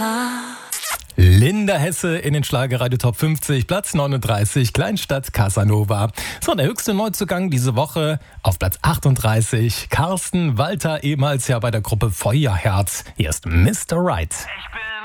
war. Linda Hesse in den Schlagerradio Top 50, Platz 39, Kleinstadt Casanova. So, der höchste Neuzugang diese Woche auf Platz 38, Carsten Walter, ehemals ja bei der Gruppe Feuerherz. Hier ist Mr. Right. Ich bin